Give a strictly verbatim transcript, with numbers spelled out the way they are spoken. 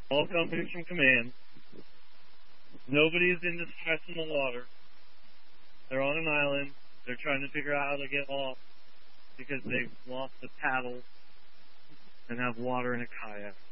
All companies from command. Nobody is in distress in the water. They're on an island. They're trying to figure out how to get off because they've lost the paddle and have water in a kayak.